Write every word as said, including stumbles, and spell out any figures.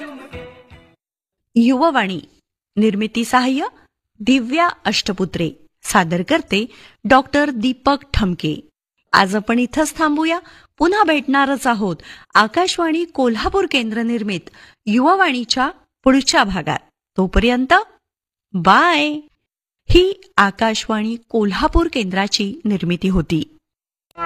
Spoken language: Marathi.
युववाणी निर्मिती सहाय्य दिव्या अष्टपुत्रे, सादर करते डॉक्टर दीपक ठमके. आज आपण इथंच थांबूया. पुन्हा भेटणारच आहोत आकाशवाणी कोल्हापूर केंद्र निर्मित युववाणीच्या पुढच्या भागात. तोपर्यंत बाय. ही आकाशवाणी कोल्हापूर केंद्राची निर्मिती होती.